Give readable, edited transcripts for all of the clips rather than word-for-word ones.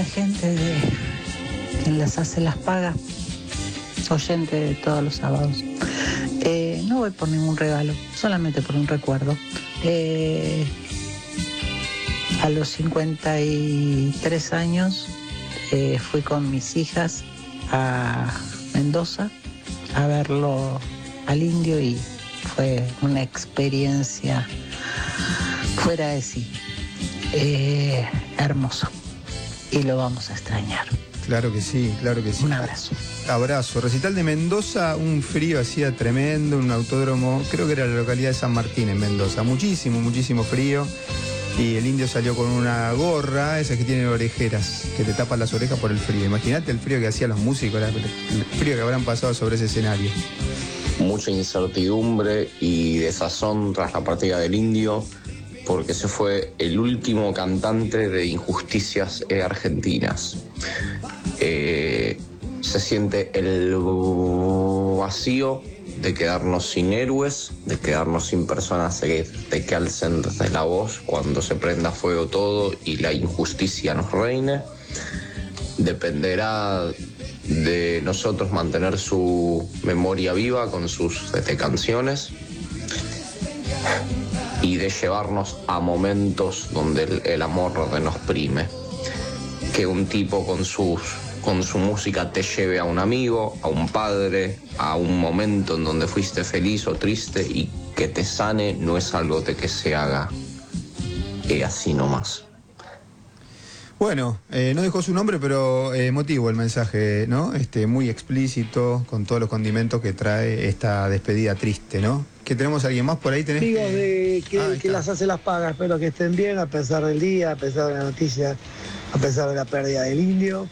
gente de Quien las hace las paga, oyente de todos los sábados. No voy por ningún regalo, solamente por un recuerdo. A los 53 años fui con mis hijas a Mendoza a verlo al Indio y fue una experiencia fuera de sí. Hermoso. Y lo vamos a extrañar. Claro que sí, claro que sí. Un abrazo. Abrazo. Recital de Mendoza, un frío hacía tremendo, un autódromo, creo que era la localidad de San Martín en Mendoza. Muchísimo, muchísimo frío. Y el Indio salió con una gorra, esas que tienen orejeras, que te tapan las orejas por el frío. Imagínate el frío que hacían los músicos, el frío que habrán pasado sobre ese escenario. Mucha incertidumbre y desazón tras la partida del Indio, porque se fue el último cantante de Injusticias Argentinas. Se siente el vacío de quedarnos sin héroes, de quedarnos sin personas que alcen desde la voz cuando se prenda fuego todo y la injusticia nos reine. Dependerá de nosotros mantener su memoria viva con sus canciones y de llevarnos a momentos donde el amor nos prime. Que un tipo con su música te lleve a un amigo, a un padre, a un momento en donde fuiste feliz o triste y que te sane, no es algo de que se haga así nomás. Bueno, no dejó su nombre, pero emotivo el mensaje, ¿no? Muy explícito, con todos los condimentos que trae esta despedida triste, ¿no? ¿Que tenemos a alguien más por ahí? ¿Tenés? Amigos de que las hace las paga, espero que estén bien a pesar del día, a pesar de la noticia, a pesar de la pérdida del Indio.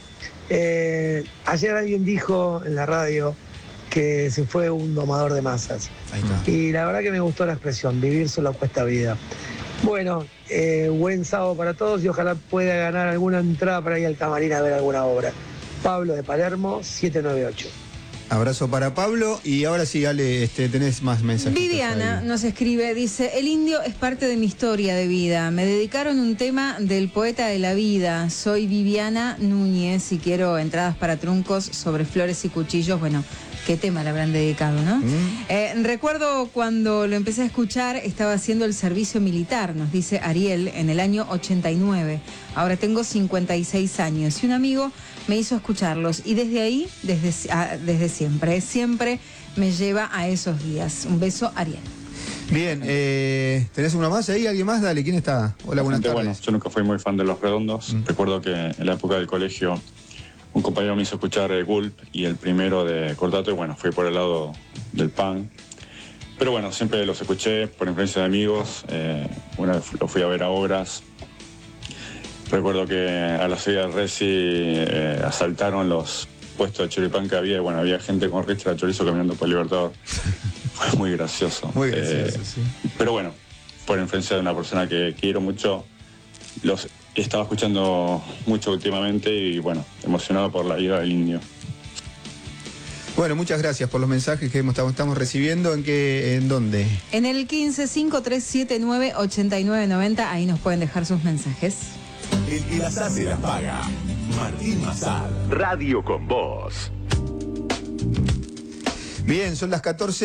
Ayer alguien dijo en la radio que se fue un domador de masas. Ahí está. Y la verdad que me gustó la expresión, vivir solo cuesta vida. Bueno, buen sábado para todos y ojalá pueda ganar alguna entrada para ir al camarín a ver alguna obra. Pablo de Palermo, 798. Abrazo para Pablo y ahora sí, Ale, tenés más mensajes. Viviana nos escribe, dice: el Indio es parte de mi historia de vida. Me dedicaron un tema del poeta de la vida. Soy Viviana Núñez y quiero entradas para truncos sobre flores y cuchillos. Bueno, qué tema le habrán dedicado, ¿no? Recuerdo cuando lo empecé a escuchar, estaba haciendo el servicio militar, nos dice Ariel, en el año 89. Ahora tengo 56 años y un amigo me hizo escucharlos y desde ahí, desde siempre me lleva a esos días. Un beso, Ariel. Bien, ¿tenés uno más ahí? ¿Alguien más? Dale, ¿quién está? Hola, buenas tardes. Bueno, yo nunca fui muy fan de Los Redondos. Recuerdo que en la época del colegio un compañero me hizo escuchar Gulp y el primero de Cordato y bueno, fui por el lado del punk. Pero bueno, siempre los escuché por influencia de amigos. Una vez los fui a ver a obras. Recuerdo que a la salida del Resi asaltaron los puestos de choripán que había y bueno, había gente con ristra de chorizo caminando por el Libertador. Fue muy gracioso. Muy gracioso, sí. Pero bueno, por influencia de una persona que quiero mucho, los estaba escuchando mucho últimamente y bueno, emocionado por la vida del Indio. Bueno, muchas gracias por los mensajes que estamos recibiendo. ¿En dónde? En el 1553798990, ahí nos pueden dejar sus mensajes. El que las hace las paga. Martín Mazar. Radio con Voz. Bien, son las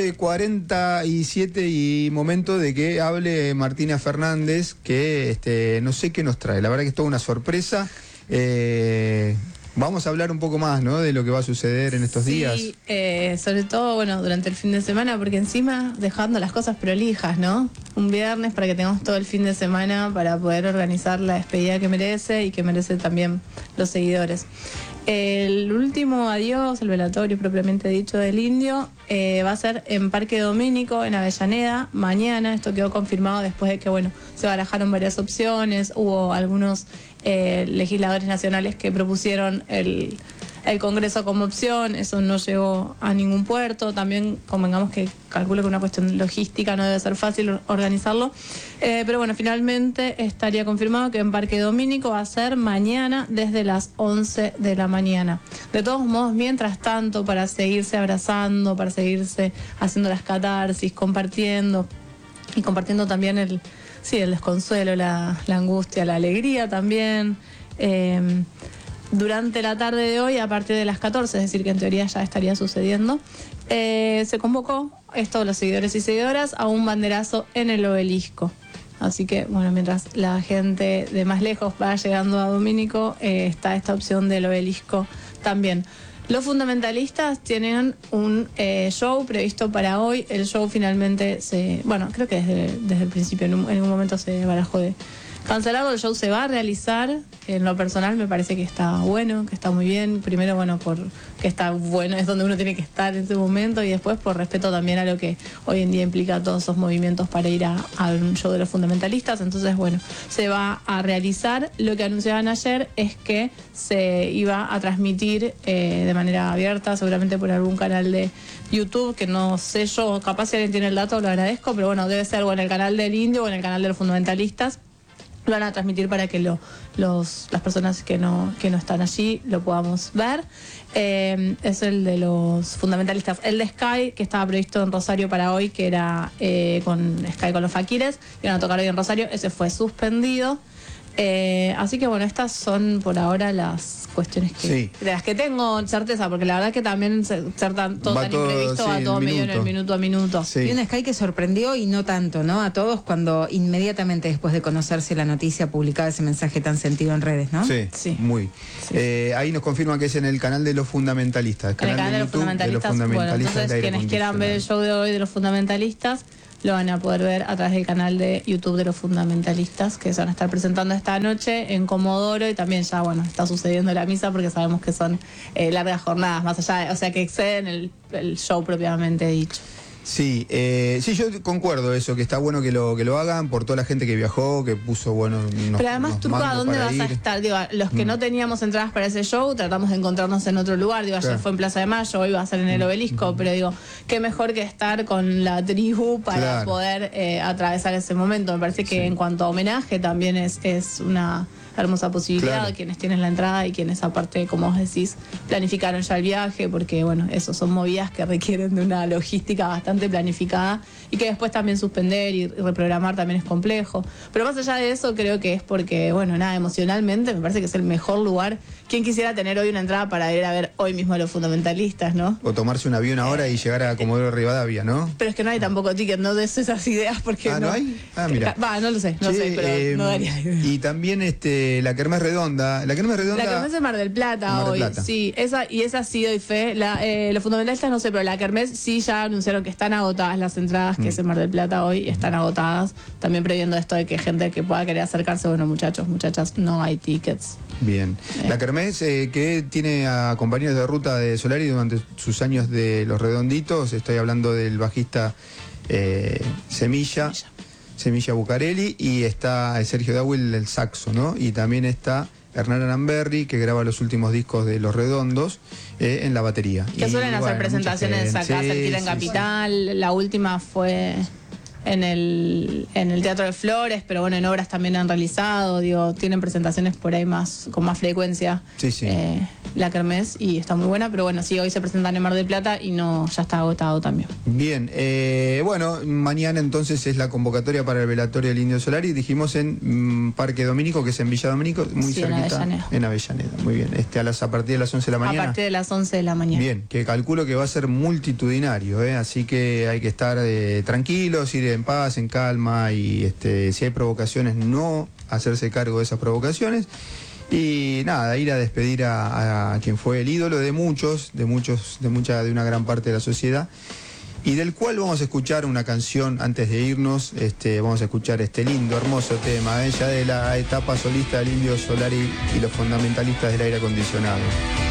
14:47 y momento de que hable Martina Fernández, que no sé qué nos trae. La verdad que es toda una sorpresa. Vamos a hablar un poco más, ¿no?, de lo que va a suceder en estos días. Sí, sobre todo, bueno, durante el fin de semana, porque encima dejando las cosas prolijas, ¿no? Un viernes para que tengamos todo el fin de semana para poder organizar la despedida que merece y que merecen también los seguidores. El último adiós, el velatorio propiamente dicho del Indio, va a ser en Parque Domínico, en Avellaneda, mañana. Esto quedó confirmado después de que, bueno, se barajaron varias opciones, hubo algunos legisladores nacionales que propusieron el Congreso como opción, eso no llegó a ningún puerto. También convengamos que calculo que una cuestión logística no debe ser fácil organizarlo, pero bueno, finalmente estaría confirmado que en Parque Domínico va a ser mañana desde las 11 de la mañana. De todos modos, mientras tanto, para seguirse abrazando, para seguirse haciendo las catarsis, compartiendo también el desconsuelo, la angustia, la alegría también. durante la tarde de hoy, a partir de las 14, es decir, que en teoría ya estaría sucediendo, se convocó todos los seguidores y seguidoras a un banderazo en el Obelisco. Así que, bueno, mientras la gente de más lejos va llegando a Domínico, está esta opción del Obelisco también. Los fundamentalistas tienen un show previsto para hoy. El show finalmente creo que desde el principio, en un momento se barajó de cancelado. El show se va a realizar. En lo personal me parece que está bueno, que está muy bien. Primero, porque está bueno, es donde uno tiene que estar en ese momento, y después por respeto también a lo que hoy en día implica todos esos movimientos para ir a un show de los fundamentalistas. Entonces, se va a realizar. Lo que anunciaban ayer es que se iba a transmitir de manera abierta, seguramente por algún canal de YouTube, que no sé yo, capaz si alguien tiene el dato lo agradezco, pero debe ser en el canal del Indio o en el canal de los fundamentalistas. Lo van a transmitir para que las personas que no están allí lo podamos ver. Es el de los fundamentalistas. El de Sky, que estaba previsto en Rosario para hoy, que era con Sky con los Faquires, iban a tocar hoy en Rosario, ese fue suspendido. Así que estas son por ahora las cuestiones de las que tengo certeza, porque la verdad que también ser todo tan imprevisto, va todo medio en el minuto a minuto. Sí. Y un Sky que sorprendió y no tanto, ¿no? A todos cuando inmediatamente después de conocerse la noticia publicaba ese mensaje tan sentido en redes, ¿no? Sí. Muy. Sí. Ahí nos confirman que es en el canal de los fundamentalistas. En el canal de los fundamentalistas. Entonces quienes quieran ver el show de hoy de los fundamentalistas lo van a poder ver a través del canal de YouTube de los fundamentalistas, que se van a estar presentando esta noche en Comodoro, y también ya, está sucediendo la misa, porque sabemos que son largas jornadas, más allá, que exceden el show propiamente dicho. Sí, yo concuerdo eso, que está bueno que lo hagan por toda la gente que viajó, que puso, pero además, Turco, ¿a dónde vas a estar? Los que no teníamos entradas para ese show, tratamos de encontrarnos en otro lugar. Ayer fue en Plaza de Mayo, hoy va a ser en el Obelisco, pero qué mejor que estar con la tribu para poder atravesar ese momento. Me parece que en cuanto a homenaje también es una hermosa posibilidad de quienes tienen la entrada y quienes, aparte, como vos decís, planificaron ya el viaje, porque eso son movidas que requieren de una logística bastante planificada, y que después también suspender y reprogramar también es complejo. Pero más allá de eso, creo que es porque, emocionalmente me parece que es el mejor lugar. ¿Quién quisiera tener hoy una entrada para ir a ver hoy mismo a los fundamentalistas, no? O tomarse un avión ahora y llegar a Comodoro Rivadavia, ¿no? Pero es que no hay tampoco ticket, no des esas ideas, porque ¿no hay? Mira. No lo sé, pero no daría idea. Y también la Kermés Redonda. La Kermés de Mar del Plata hoy, sí. Esa sí doy fe. Los fundamentalistas no sé, pero la Kermés sí ya anunciaron que están agotadas las entradas, que es en Mar del Plata hoy, están agotadas. También previendo esto de que gente que pueda querer acercarse, muchachos, muchachas, no hay tickets. Bien. La Kermés, que tiene a compañeros de ruta de Solari durante sus años de Los Redonditos. Estoy hablando del bajista Semilla Bucarelli, y está Sergio Dawil, el saxo, ¿no? Y también está Hernán Aramberri, que graba los últimos discos de Los Redondos, en la batería. Que suelen hacer presentaciones acá cerquita en Capital. La última fue en el Teatro de Flores, pero en obras también han realizado, tienen presentaciones por ahí con más frecuencia. La Kermés, y está muy buena, pero hoy se presentan en Mar del Plata y ya está agotado también. Bien, mañana entonces es la convocatoria para el velatorio del Indio Solari, dijimos en Parque Domínico, que es en Villa Domínico, muy cerquita. En Avellaneda, muy bien. A partir de las 11 de la mañana. A partir de las 11 de la mañana. Bien, que calculo que va a ser multitudinario, así que hay que estar tranquilos, ir en paz, en calma, y si hay provocaciones, no hacerse cargo de esas provocaciones. Y nada, ir a despedir a quien fue el ídolo de una gran parte de la sociedad, y del cual vamos a escuchar una canción antes de irnos. Vamos a escuchar este lindo, hermoso tema, ya de la etapa solista del Indio Solari y los fundamentalistas del aire acondicionado.